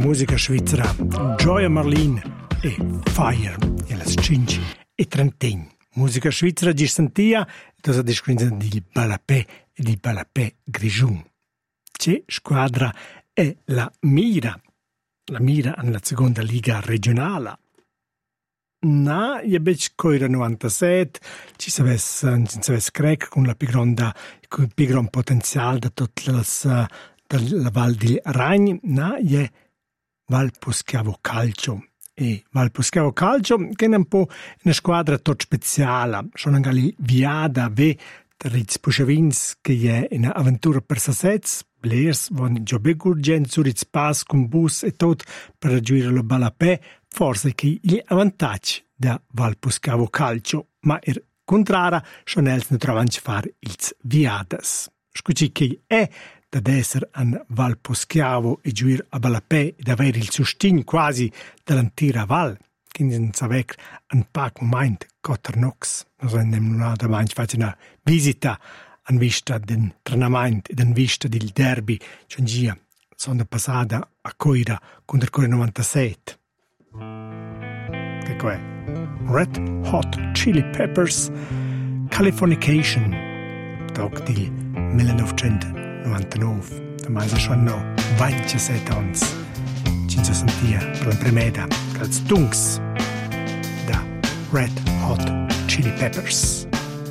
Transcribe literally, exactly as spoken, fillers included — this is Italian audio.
musica svizzera Gioia Marlin e Fire e le cinque e trent'in. Musica svizzera di sentia cosa descrive di balapè e di balapè grigiun. C'è squadra è la Mira, la Mira nella seconda liga regionale. Na, je bec coira novantasette, ci savesse, ci savesse crec con la più grande, con il più gran potenziale da tutte le, dalla Val di Ragn, na, je Val Poschiavo Calcio. E Val Poschiavo Calcio, che è un po' una squadra tot speciale, sono anche viada, ve, der Ritz Puschewins, che è un'avventura per sassetz, Blers, von Giobbe urgent, su Ritz Pass, con bus e tot, per raggiungere lo balapè, forse che gli avvantaggi da Val Poschiavo Calcio, ma il contrario, sono els ne trovano a fare ils viadas. Scusi che è da essere an Val Poschiavo e giuir a balapè ed avere il sostegno quasi dell'intera Val, quindi non sa vecchio un pac moment Cotternox. Noi andiamo davanti a fare una visita in vista del treinamento e in vista del derby, c'è un giorno, sono passata a Coira contro il Coira novantasette. Che è? Red Hot Chili Peppers Californication, doc del millenovecentonovantanove, da mai sono no ventisette anni, ci si sentia per la premeda, als Dunks da Red Hot Chili Peppers.